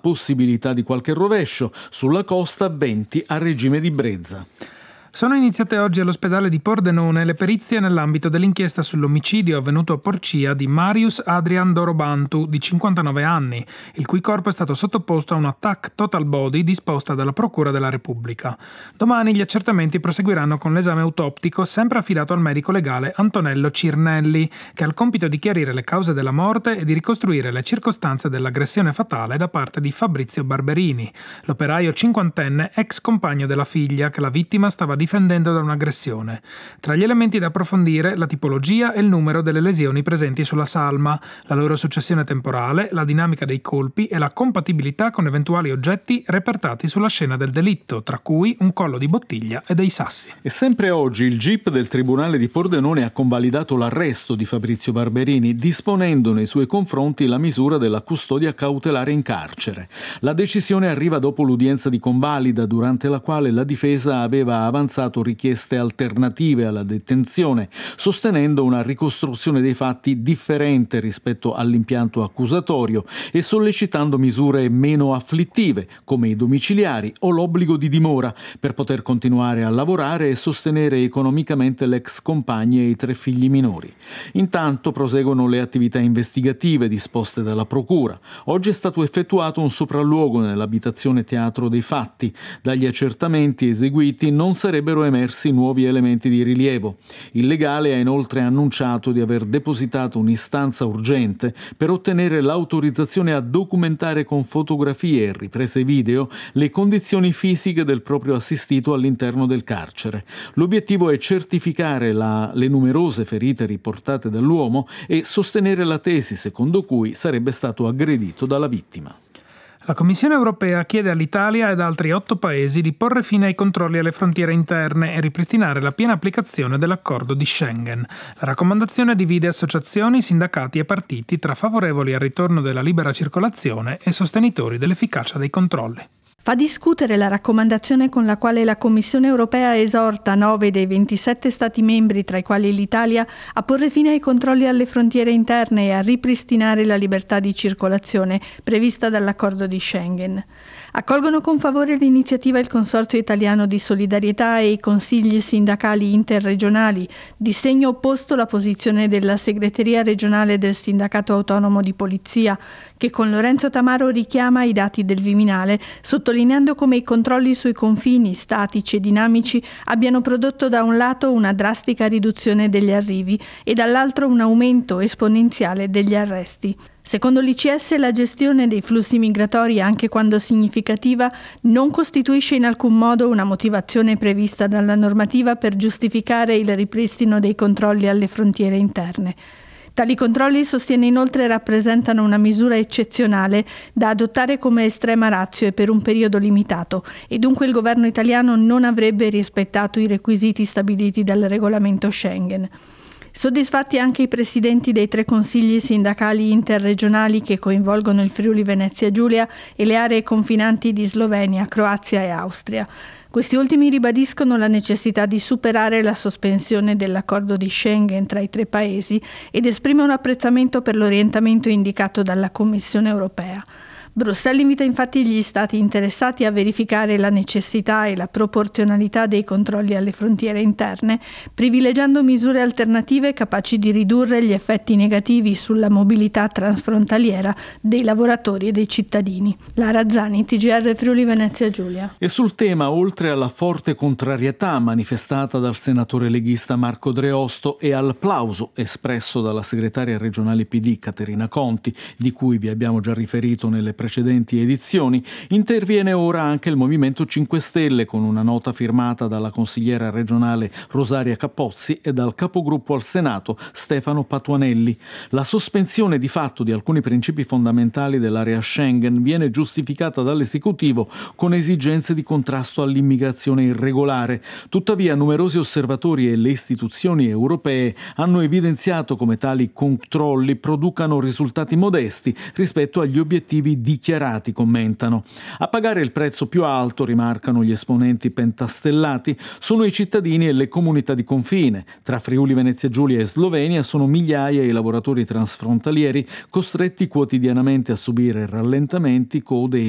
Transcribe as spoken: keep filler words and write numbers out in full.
possibilità di qualche rovescio, sulla costa venti a regime di brezza. Sono iniziate oggi all'ospedale di Pordenone le perizie nell'ambito dell'inchiesta sull'omicidio avvenuto a Porcia di Marius Adrian Dorobantu, di cinquantanove anni, il cui corpo è stato sottoposto a un attack total body disposta dalla Procura della Repubblica. Domani gli accertamenti proseguiranno con l'esame autoptico, sempre affidato al medico legale Antonello Cirnelli, che ha il compito di chiarire le cause della morte e di ricostruire le circostanze dell'aggressione fatale da parte di Fabrizio Barberini, l'operaio cinquantenne ex compagno della figlia che la vittima stava difendendo da un'aggressione. Tra gli elementi da approfondire la tipologia e il numero delle lesioni presenti sulla salma, la loro successione temporale, la dinamica dei colpi e la compatibilità con eventuali oggetti repertati sulla scena del delitto, tra cui un collo di bottiglia e dei sassi. E sempre oggi il G I P del Tribunale di Pordenone ha convalidato l'arresto di Fabrizio Barberini, disponendo nei suoi confronti la misura della custodia cautelare in carcere. La decisione arriva dopo l'udienza di convalida, durante la quale la difesa aveva avanzato richieste alternative alla detenzione, sostenendo una ricostruzione dei fatti differente rispetto all'impianto accusatorio e sollecitando misure meno afflittive, come i domiciliari o l'obbligo di dimora, per poter continuare a lavorare e sostenere economicamente l'ex compagna e i tre figli minori. Intanto proseguono le attività investigative disposte dalla Procura. Oggi è stato effettuato un sopralluogo nell'abitazione teatro dei fatti. Dagli accertamenti eseguiti non sarebbero emersi nuovi elementi di rilievo. Il legale ha inoltre annunciato di aver depositato un'istanza urgente per ottenere l'autorizzazione a documentare con fotografie e riprese video le condizioni fisiche del proprio assistito all'interno del carcere. L'obiettivo è certificare la, le numerose ferite riportate dall'uomo e sostenere la tesi secondo cui sarebbe stato aggredito dalla vittima. La Commissione europea chiede all'Italia ed altri otto paesi di porre fine ai controlli alle frontiere interne e ripristinare la piena applicazione dell'accordo di Schengen. La raccomandazione divide associazioni, sindacati e partiti tra favorevoli al ritorno della libera circolazione e sostenitori dell'efficacia dei controlli. Fa discutere la raccomandazione con la quale la Commissione europea esorta nove dei ventisette Stati membri, tra i quali l'Italia, a porre fine ai controlli alle frontiere interne e a ripristinare la libertà di circolazione prevista dall'accordo di Schengen. Accolgono con favore l'iniziativa il Consorzio Italiano di Solidarietà e i consigli sindacali interregionali, di segno opposto la posizione della segreteria regionale del Sindacato Autonomo di Polizia, che con Lorenzo Tamaro richiama i dati del Viminale, sottolineando come i controlli sui confini, statici e dinamici, abbiano prodotto da un lato una drastica riduzione degli arrivi e dall'altro un aumento esponenziale degli arresti. Secondo l'I C S, la gestione dei flussi migratori, anche quando significativa, non costituisce in alcun modo una motivazione prevista dalla normativa per giustificare il ripristino dei controlli alle frontiere interne. Tali controlli, sostiene inoltre, rappresentano una misura eccezionale da adottare come estrema ratio e per un periodo limitato, e dunque il governo italiano non avrebbe rispettato i requisiti stabiliti dal regolamento Schengen. Soddisfatti anche i presidenti dei tre consigli sindacali interregionali che coinvolgono il Friuli Venezia Giulia e le aree confinanti di Slovenia, Croazia e Austria. Questi ultimi ribadiscono la necessità di superare la sospensione dell'accordo di Schengen tra i tre paesi ed esprimono apprezzamento per l'orientamento indicato dalla Commissione europea. Bruxelles invita infatti gli Stati interessati a verificare la necessità e la proporzionalità dei controlli alle frontiere interne, privilegiando misure alternative capaci di ridurre gli effetti negativi sulla mobilità transfrontaliera dei lavoratori e dei cittadini. Lara Zani, T G R Friuli Venezia Giulia. E sul tema, oltre alla forte contrarietà manifestata dal senatore leghista Marco Dreosto e al plauso espresso dalla segretaria regionale P D Caterina Conti, di cui vi abbiamo già riferito nelle precedenti edizioni, interviene ora anche il Movimento cinque Stelle con una nota firmata dalla consigliera regionale Rosaria Capozzi e dal capogruppo al Senato Stefano Patuanelli. La sospensione di fatto di alcuni principi fondamentali dell'area Schengen viene giustificata dall'esecutivo con esigenze di contrasto all'immigrazione irregolare. Tuttavia, numerosi osservatori e le istituzioni europee hanno evidenziato come tali controlli producano risultati modesti rispetto agli obiettivi di dichiarati, commentano. A pagare il prezzo più alto, rimarcano gli esponenti pentastellati, sono i cittadini e le comunità di confine. Tra Friuli Venezia Giulia e Slovenia sono migliaia i lavoratori transfrontalieri costretti quotidianamente a subire rallentamenti, code e